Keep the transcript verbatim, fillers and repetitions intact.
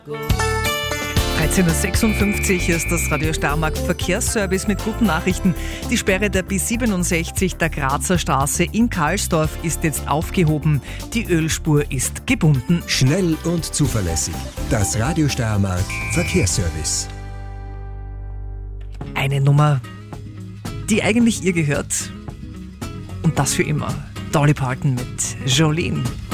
dreizehn Uhr sechsundfünfzig ist das Radio Steiermark Verkehrsservice mit guten Nachrichten. Die Sperre der B siebenundsechzig der Grazer Straße in Karlsdorf ist jetzt aufgehoben. Die Ölspur ist gebunden. Schnell und zuverlässig. Das Radio Steiermark Verkehrsservice. Eine Nummer, die eigentlich ihr gehört. Und das für immer. Dolly Parton mit Jolene.